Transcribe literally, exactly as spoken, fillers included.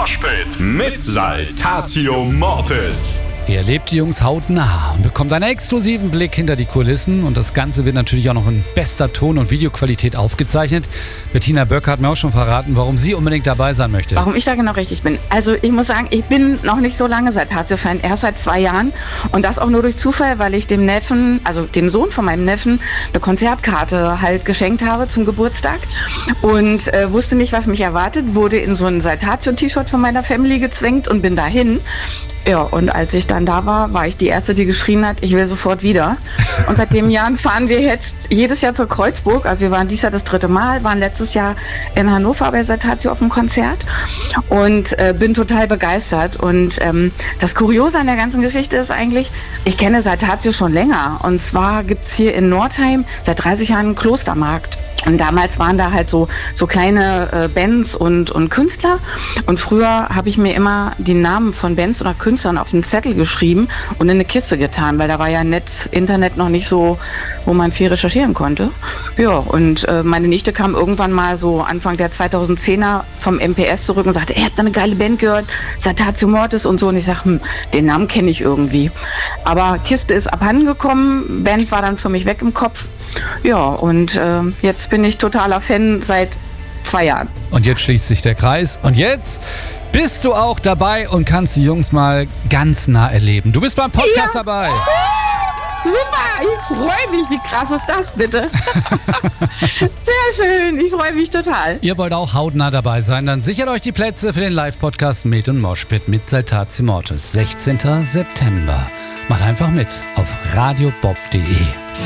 Moshpit mit Saltatio Mortis. Er erlebt die Jungs hautnah und bekommt einen exklusiven Blick hinter die Kulissen. Und das Ganze wird natürlich auch noch in bester Ton- und Videoqualität aufgezeichnet. Bettina Böcker hat mir auch schon verraten, warum sie unbedingt dabei sein möchte. Warum ich da genau richtig bin. Also ich muss sagen, ich bin noch nicht so lange Saltatio-Fan, erst seit zwei Jahren. Und das auch nur durch Zufall, weil ich dem Neffen, also dem Sohn von meinem Neffen, eine Konzertkarte halt geschenkt habe zum Geburtstag. Und äh, wusste nicht, was mich erwartet, wurde in so ein Saltatio-T-Shirt von meiner Family gezwängt und bin dahin. Ja, und als ich dann da war, war ich die Erste, die geschrien hat, ich will sofort wieder. Und seit dem Jahr fahren wir jetzt jedes Jahr zur Kreuzburg. Also wir waren dieses Jahr das dritte Mal, waren letztes Jahr in Hannover bei Saltatio auf dem Konzert und äh, bin total begeistert. Und ähm, das Kuriose an der ganzen Geschichte ist eigentlich, ich kenne Saltatio schon länger. Und zwar gibt's hier in Nordheim seit dreißig Jahren einen Klostermarkt. Und damals waren da halt so, so kleine äh, Bands und, und Künstler. Und früher habe ich mir immer die Namen von Bands oder Künstlern auf einen Zettel geschrieben und in eine Kiste getan, weil da war ja Netz, Internet noch nicht so, wo man viel recherchieren konnte. Ja, und äh, meine Nichte kam irgendwann mal so Anfang der zweitausendzehner vom M P S zurück und sagte, ihr habt da eine geile Band gehört, Saltatio Mortis und so. Und ich sag, hm, den Namen kenne ich irgendwie. Aber Kiste ist abhanden gekommen, Band war dann für mich weg im Kopf. Ja, und äh, jetzt bin ich totaler Fan seit zwei Jahren. Und jetzt schließt sich der Kreis. Und jetzt bist du auch dabei und kannst die Jungs mal ganz nah erleben. Du bist beim Podcast ja dabei. Super, ich freue mich. Wie krass ist das bitte? Sehr schön, ich freue mich total. Ihr wollt auch hautnah dabei sein, dann sichert euch die Plätze für den Live-Podcast Med und Moshpit mit Saltatio Mortis. sechzehnten September. Macht einfach mit auf radiobob punkt de.